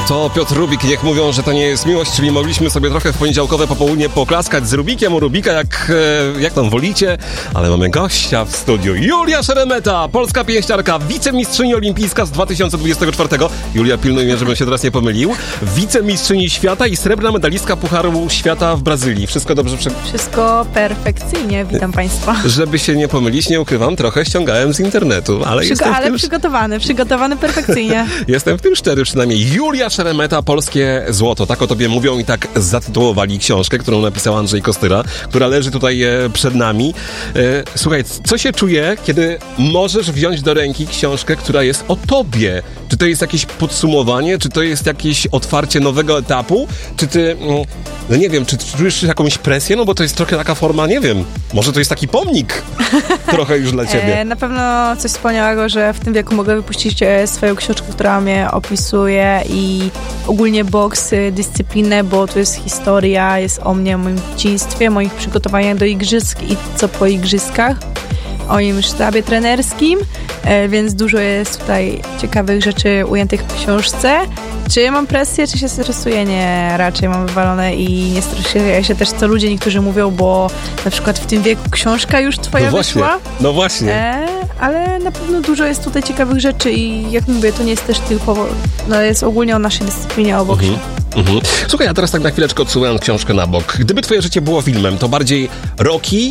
To Piotr Rubik, niech mówią, że to nie jest miłość, czyli mogliśmy sobie trochę w poniedziałkowe popołudnie poklaskać z Rubikiem u Rubika, jak tam wolicie, ale mamy gościa w studiu. Julia Szeremeta, polska pięściarka, wicemistrzyni olimpijska z 2024. Julia, pilnuj mnie, żebym się teraz nie pomylił. Wicemistrzyni świata i srebrna medalistka Pucharu Świata w Brazylii. Wszystko dobrze? Wszystko perfekcyjnie, witam Państwa. Żeby się nie pomylić, nie ukrywam, trochę ściągałem z internetu, ale przygotowany perfekcyjnie. Jestem w tym szczery przynajmniej. Julia Szeremeta, polskie złoto. Tak o tobie mówią i tak zatytułowali książkę, którą napisał Andrzej Kostyra, która leży tutaj przed nami. Słuchaj, co się czuje, kiedy możesz wziąć do ręki książkę, która jest o tobie? Czy to jest jakieś podsumowanie? Czy to jest jakieś otwarcie nowego etapu? Czy ty, no nie wiem, czy czujesz jakąś presję? No bo to jest trochę taka forma, nie wiem, może to jest taki pomnik trochę już dla ciebie. Na pewno coś wspaniałego, że w tym wieku mogę wypuścić swoją książkę, która mnie opisuje i ogólnie boks, dyscyplinę, bo to jest historia, jest o mnie, o moim dzieciństwie, moich przygotowaniach do igrzysk i co po igrzyskach, o moim sztabie trenerskim, więc dużo jest tutaj ciekawych rzeczy ujętych w książce. Czy ja mam presję, czy się stresuję? Nie, raczej mam wywalone i nie stresuję się też, co ludzie niektórzy mówią, bo na przykład w tym wieku książka już twoja wyszła. No właśnie. Ale na pewno dużo jest tutaj ciekawych rzeczy i jak mówię, to nie jest też tylko, no jest ogólnie o naszej dyscyplinie, o boksie. Słuchaj, a teraz tak na chwileczkę odsuwając książkę na bok. Gdyby twoje życie było filmem, to bardziej Rocky,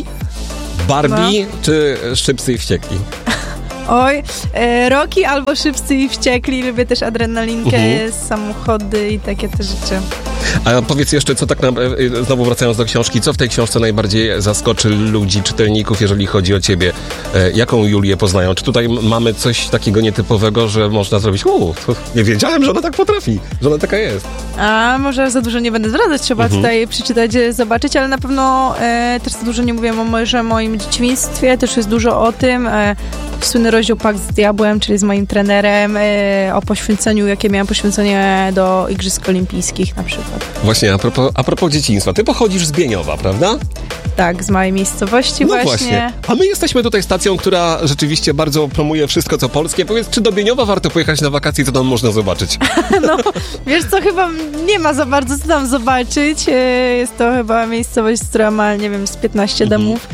Barbie czy Szybcy i Wściekli? Oj, Rocky albo Szybcy i Wściekli. Lubię też adrenalinkę, samochody i takie te rzeczy. A powiedz jeszcze, co tak znowu wracając do książki, co w tej książce najbardziej zaskoczy ludzi, czytelników, jeżeli chodzi o ciebie? Jaką Julię poznają? Czy tutaj mamy coś takiego nietypowego, że można zrobić, nie wiedziałem, że ona tak potrafi, że ona taka jest. A może za dużo nie będę zdradzać, trzeba tutaj przeczytać, zobaczyć, ale na pewno też za dużo nie mówię o moim dzieciństwie, też jest dużo o tym. Słynny rozdział Pakt z Diabłem, czyli z moim trenerem, o poświęceniu, jakie miałem poświęcenie do Igrzysk Olimpijskich na przykład. Właśnie, a propos dzieciństwa. Ty pochodzisz z Bieniowa, prawda? Tak, z małej miejscowości właśnie. A my jesteśmy tutaj stacją, która rzeczywiście bardzo promuje wszystko, co polskie. Powiedz, czy do Bieniowa warto pojechać na wakacje, co tam można zobaczyć? No, wiesz co, chyba nie ma za bardzo co tam zobaczyć. Jest to chyba miejscowość, która ma, nie wiem, z 15 domów,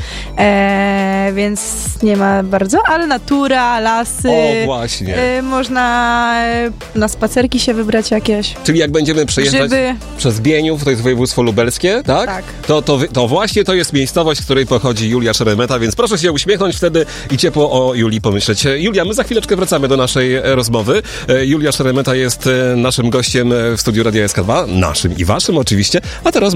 więc nie ma bardzo, ale natura, lasy. O, właśnie. Można na spacerki się wybrać jakieś. Czyli jak będziemy przejeżdżać przez Bieniów, to jest województwo lubelskie, tak? Tak. To właśnie to jest miejscowość, z której pochodzi Julia Szeremeta, więc proszę się uśmiechnąć wtedy i ciepło o Julii pomyśleć. Julia, my za chwileczkę wracamy do naszej rozmowy. Julia Szeremeta jest naszym gościem w studiu Radia SK2, naszym i waszym oczywiście, a teraz